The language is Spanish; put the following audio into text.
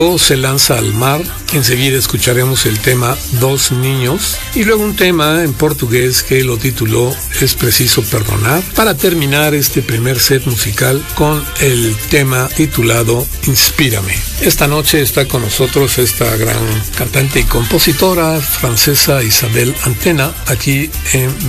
Se lanza al mar. Enseguida escucharemos el tema Dos Niños y luego un tema en portugués que lo tituló Es Preciso Perdonar, para terminar este primer set musical con el tema titulado Inspírame. Esta noche está con nosotros esta gran cantante y compositora francesa Isabelle Antena, aquí en